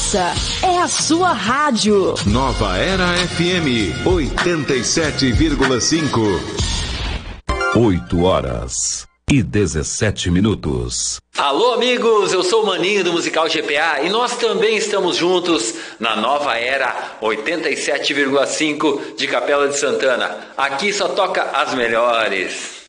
Essa é a sua rádio. Nova Era FM 87,5. 8h17. Alô, amigos, eu sou o Maninho do Musical GPA e nós também estamos juntos na Nova Era 87,5 de Capela de Santana. Aqui só toca as melhores.